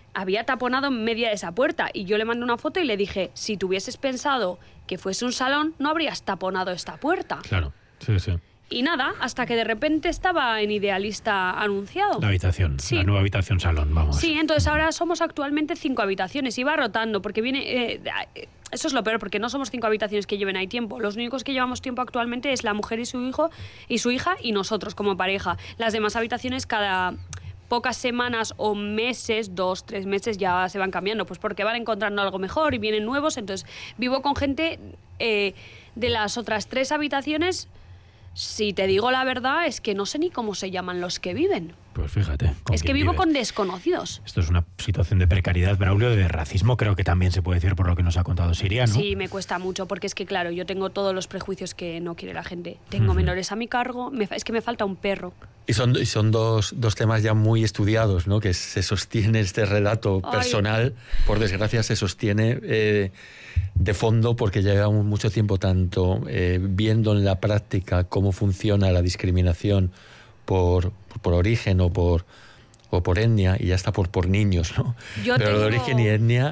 había taponado en media de esa puerta. Y yo le mandé una foto y le dije, si tú hubieses pensado que fuese un salón, no habrías taponado esta puerta. Claro, sí, sí. Y nada, hasta que de repente estaba en Idealista anunciado. La habitación, sí. La nueva habitación salón, vamos. Sí, entonces ahora somos actualmente 5 habitaciones y va rotando, porque viene... eso es lo peor, porque no somos 5 habitaciones que lleven ahí tiempo. Los únicos que llevamos tiempo actualmente es la mujer y su hija y nosotros como pareja. Las demás habitaciones cada pocas semanas o meses, 2, 3 meses ya se van cambiando, pues porque van encontrando algo mejor y vienen nuevos. Entonces vivo con gente de las otras 3 habitaciones. Si te digo la verdad, es que no sé ni cómo se llaman los que viven. Pues fíjate. Es que vivo con desconocidos. Esto es una situación de precariedad, Braulio, de racismo, creo que también se puede decir por lo que nos ha contado Siria, ¿no? Sí, me cuesta mucho, porque es que, claro, yo tengo todos los prejuicios que no quiere la gente. Tengo menores a mi cargo, es que me falta un perro. Y son dos temas ya muy estudiados, ¿no? Que se sostiene este relato personal, por desgracia se sostiene de fondo, porque ya llevamos mucho tiempo tanto viendo en la práctica cómo funciona la discriminación por origen o por etnia, y ya está por niños, ¿no? Pero lo de origen y etnia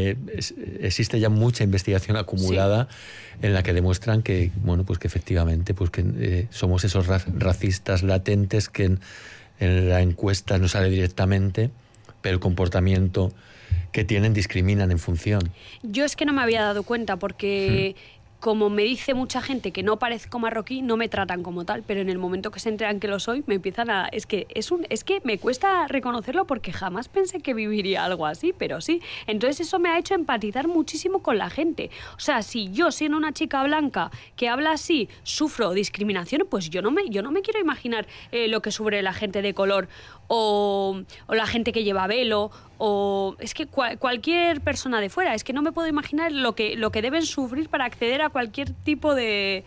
existe ya mucha investigación acumulada, sí, en la que demuestran que, bueno, pues que efectivamente pues que somos esos racistas latentes que en la encuesta no sale directamente, pero el comportamiento que tienen discriminan en función. Yo es que no me había dado cuenta, porque como me dice mucha gente que no parezco marroquí, no me tratan como tal, pero en el momento que se enteran que lo soy, me empiezan a... Es que me cuesta reconocerlo, porque jamás pensé que viviría algo así, pero sí. Entonces eso me ha hecho empatizar muchísimo con la gente. O sea, si yo, siendo una chica blanca que habla así, sufro discriminación, pues yo no me quiero imaginar lo que sufre la gente de color o la gente que lleva velo, o es que cualquier persona de fuera. Es que no me puedo imaginar lo que deben sufrir para acceder a cualquier tipo de...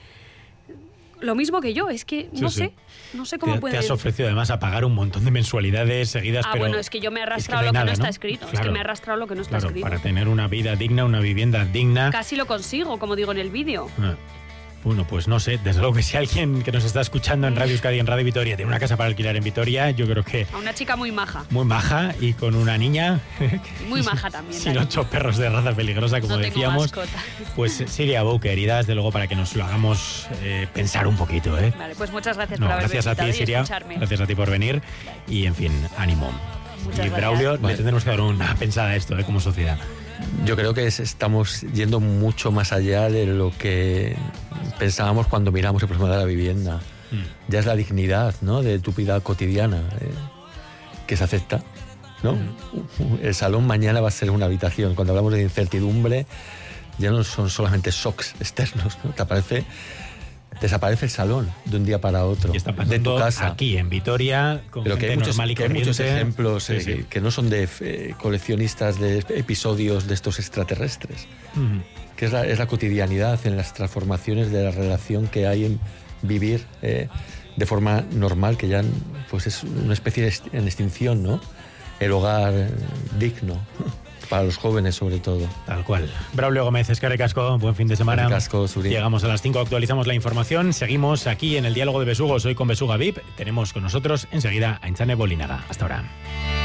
Lo mismo que yo, es que no sé cómo puede... Te has ofrecido además a pagar un montón de mensualidades seguidas, pero... bueno, es que yo me he arrastrado lo que no está escrito. Claro, es que me he arrastrado lo que no está escrito. Para tener una vida digna, una vivienda digna... Casi lo consigo, como digo en el vídeo. Bueno, pues no sé, desde luego que si alguien que nos está escuchando en Radio Euskadi, en Radio Vitoria, tiene una casa para alquilar en Vitoria, yo creo que... A una chica muy maja. Muy maja, y con una niña... Muy maja también. Sin 8 perros de raza peligrosa, como decíamos. Pues Siria Bouker, y desde luego para que nos lo hagamos pensar un poquito, ¿eh? Vale, pues muchas gracias por haberme invitado. Gracias a ti, Siria. Gracias a ti por venir. Y, en fin, ánimo. Muchas y Braulio, le tendremos que dar una pensada a esto, como sociedad. Yo creo que estamos yendo mucho más allá de lo que pensábamos cuando miramos el problema de la vivienda. Ya es la dignidad, ¿no?, de tu vida cotidiana que se acepta, ¿no? El salón mañana va a ser una habitación. Cuando hablamos de incertidumbre, ya no son solamente shocks externos, ¿no? Desaparece el salón de un día para otro, de tu casa. Aquí en Vitoria, con pero gente normal y corriente. Hay muchos ejemplos que no son de coleccionistas de episodios de estos extraterrestres, que es la cotidianidad en las transformaciones de la relación que hay en vivir de forma normal, que ya pues es una especie en extinción, ¿no? El hogar digno. Para los jóvenes, sobre todo. Tal cual. Braulio Gómez, eskerrik asko, buen fin de semana. Eskerrik asko, zuri. Llegamos a las 5, actualizamos la información. Seguimos aquí en el Diálogo de Besugos, hoy con Besuga VIP. Tenemos con nosotros enseguida a Aintzane Bolinaga. Hasta ahora.